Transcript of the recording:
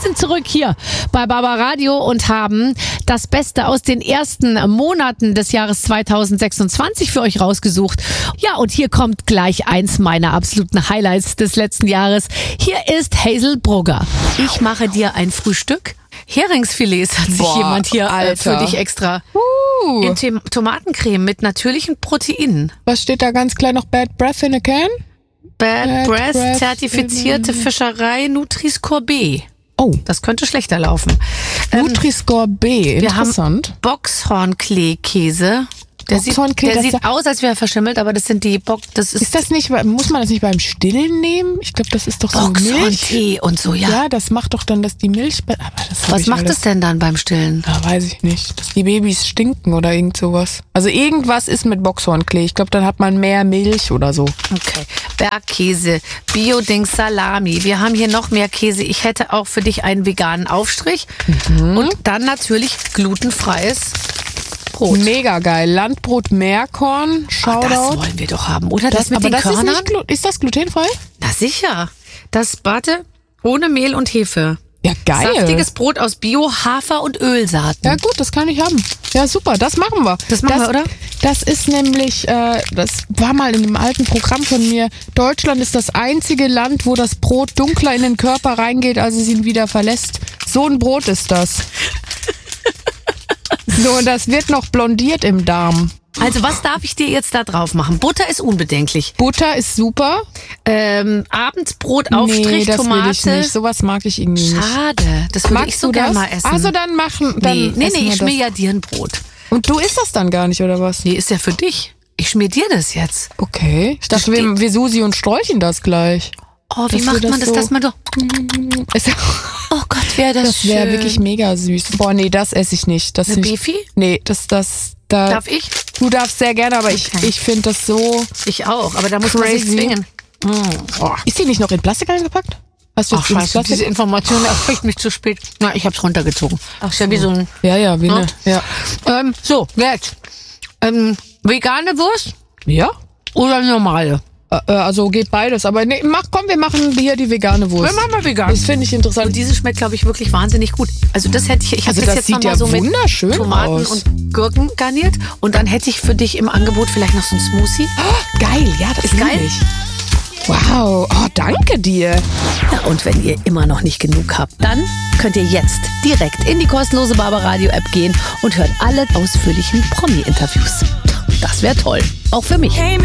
sind zurück hier bei Barbaradio und haben das Beste aus den ersten Monaten des Jahres 2026 für euch rausgesucht. Ja, und hier kommt gleich eins meiner absoluten Highlights des letzten Jahres. Hier ist Hazel Brugger. Ich mache dir ein Frühstück. Heringsfilets hat sich jemand hier für dich extra in Tomatencreme mit natürlichen Proteinen. Was steht da ganz klein noch? Bad Breath in a Can? Bad Breath, zertifizierte Fischerei, Nutri-Score B. Oh. Das könnte schlechter laufen. Nutri-Score B, interessant. Wir haben Boxhornklee-Käse. Der sieht aus, als wäre er verschimmelt, aber das sind die Ist das nicht, muss man das nicht beim Stillen nehmen? Ich glaube, das ist doch so Milch. Boxhornklee und so, ja. Ja, das macht doch dann, dass die Milch... Aber was macht es denn dann beim Stillen? Ja, weiß ich nicht. Dass die Babys stinken oder irgend sowas. Also irgendwas ist mit Boxhornklee. Ich glaube, dann hat man mehr Milch oder so. Okay. Bergkäse, Bio-Dings, Salami. Wir haben hier noch mehr Käse. Ich hätte auch für dich einen veganen Aufstrich. Und dann natürlich glutenfreies Brot. Mega geil. Landbrot Meerkorn. Shoutout. Das wollen wir doch haben, oder? Das mit den das Körnern? Ist das glutenfrei? Na sicher. Das ohne Mehl und Hefe. Ja, geil. Saftiges Brot aus Bio, Hafer und Ölsaaten. Ja gut, das kann ich haben. Ja, super, das machen wir. Das machen wir, oder? Das ist nämlich, das war mal in einem alten Programm von mir. Deutschland ist das einzige Land, wo das Brot dunkler in den Körper reingeht, als es ihn wieder verlässt. So ein Brot ist das. So, und das wird noch blondiert im Darm. Also was darf ich dir jetzt da drauf machen? Butter ist unbedenklich. Butter ist super. Abends Brotaufstrich, nee, das Tomate. Will ich nicht. Sowas mag ich irgendwie nicht. Schade, das würde ich so gerne mal essen. Also dann machen. Nee, ich schmier ja dir ein Brot. Und du isst das dann gar nicht, oder was? Nee, ist ja für dich. Ich schmier dir das jetzt. Okay. Ich dachte, wir Susi und sträuchen das gleich. Oh, wie macht man das, dass man doch... Oh Gott, wäre das schön. Das wäre wirklich mega süß. Boah, nee, das esse ich nicht. Das eine Beefy? Nee, Darf ich? Du darfst sehr gerne, aber ich finde das so... Ich auch, aber da muss man sich zwingen. Oh. Ist die nicht noch in Plastik eingepackt? Hast du Ach, scheiße, diese Information erreicht mich zu spät. Na, ich hab's runtergezogen. Ach, ist ja wie so ein... Ja, wie eine... Ja. So, jetzt. Vegane Wurst? Ja. Oder normale? Also geht beides. Aber nee, wir machen hier die vegane Wurst. Wir machen mal vegan. Das finde ich interessant. Und diese schmeckt, glaube ich, wirklich wahnsinnig gut. Also das hätte ich habe das jetzt noch mal so mit Tomaten und Gurken garniert. Und dann hätte ich für dich im Angebot vielleicht noch so ein Smoothie. Oh, geil, ja, das ist geil. Wow, oh, danke dir. Ja, und wenn ihr immer noch nicht genug habt, dann könnt ihr jetzt direkt in die kostenlose Barbaradio-App gehen und hört alle ausführlichen Promi-Interviews. Das wäre toll. Auch für mich.